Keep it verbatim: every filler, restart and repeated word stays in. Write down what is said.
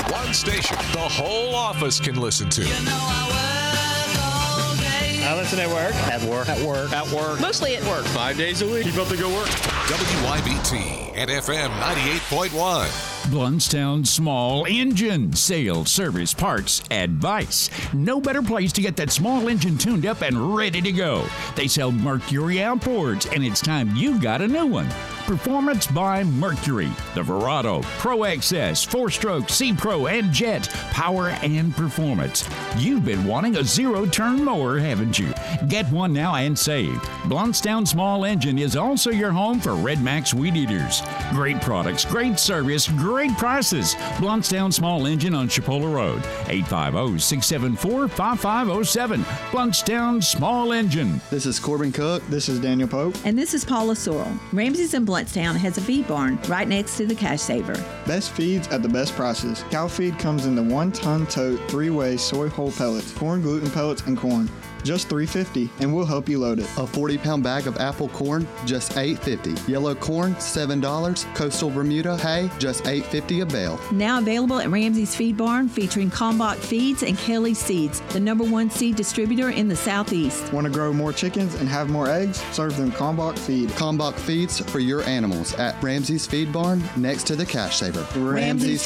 One station the whole office can listen to. You know I work all day. I listen at work. At work. At work. At work. Mostly at work. Five days a week. Keep up the good work. W Y B T and F M ninety-eight point one. Bluntstown Small Engine Sales, Service, Parts, Advice. No better place to get that small engine tuned up and ready to go. They sell Mercury outboards, and it's time you got a new one. Performance by Mercury. The Verado, Pro X S, four-stroke, C-Pro, and Jet. Power and performance. You've been wanting a zero-turn mower, haven't you? Get one now and save. Bluntstown Small Engine is also your home for Red Max Weed Eaters. Great products, great service, great prices. Bluntstown Small Engine on Chipola Road. eight five zero, six seven four, five five zero seven. Bluntstown Small Engine. This is Corbin Cook. This is Daniel Pope. And this is Paula Sorrell. Ramsey's in Bluntstown has a feed barn right next to the Cash Saver. Best feeds at the best prices. Cow feed comes in the one-ton tote, three-way soy whole pellets, corn gluten pellets, and corn. Just three dollars and fifty cents, and we'll help you load it. A forty-pound bag of apple corn, just eight dollars and fifty cents. Yellow corn, seven dollars. Coastal Bermuda hay, just eight dollars and fifty cents a bale. Now available at Ramsey's Feed Barn, featuring Kalmbach Feeds and Kelly Seeds, the number one seed distributor in the Southeast. Want to grow more chickens and have more eggs? Serve them Kalmbach Feed. Kalmbach Feeds for your animals at Ramsey's Feed Barn, next to the Cash Saver. Ramsey's